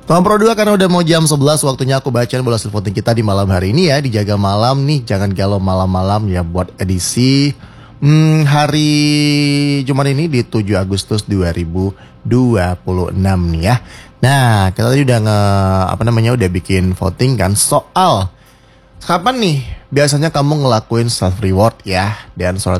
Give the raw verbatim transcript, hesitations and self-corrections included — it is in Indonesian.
Tuan Pro dua, karena udah mau jam sebelas, waktunya aku bacain bola hasil voting kita di malam hari ini ya. Dijaga malam nih, jangan galau malam-malam ya, buat edisi hmm, hari Jumat ini di tujuh Agustus dua ribu dua puluh enam nih ya. Nah, kita tadi udah nge, apa namanya, udah bikin voting kan soal kapan nih biasanya kamu ngelakuin self reward ya. Dan soal